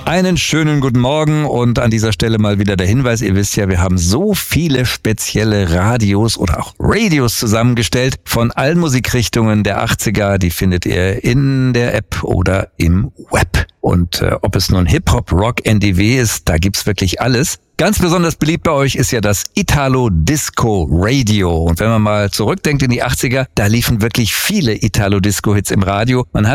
Einen schönen guten Morgen und an dieser Stelle mal wieder der Hinweis, ihr wisst ja, wir haben so viele spezielle Radios oder auch Radios zusammengestellt von allen Musikrichtungen der 80er, die findet ihr in der App oder im Web. Und ob es nun Hip-Hop, Rock, NDW ist, da gibt's wirklich alles. Ganz besonders beliebt bei euch ist ja das Italo-Disco-Radio. Und wenn man mal zurückdenkt in die 80er, da liefen wirklich viele Italo-Disco-Hits im Radio. Man hat